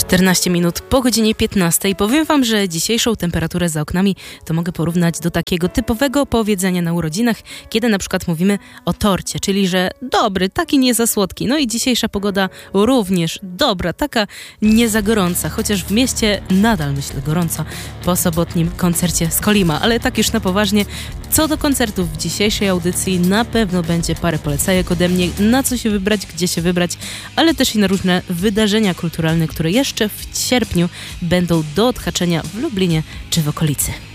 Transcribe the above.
14 minut po godzinie 15. Powiem wam, że dzisiejszą temperaturę za oknami to mogę porównać do takiego typowego powiedzenia na urodzinach, kiedy na przykład mówimy o torcie, czyli że dobry, taki nie za słodki. No i dzisiejsza pogoda również dobra, taka nie za gorąca, chociaż w mieście nadal myślę gorąco po sobotnim koncercie z Kolima, ale tak już na poważnie. Co do koncertów w dzisiejszej audycji na pewno będzie parę polecajek ode mnie, na co się wybrać, gdzie się wybrać, ale też i na różne wydarzenia kulturalne, które jeszcze w sierpniu będą do odhaczenia w Lublinie czy w okolicy.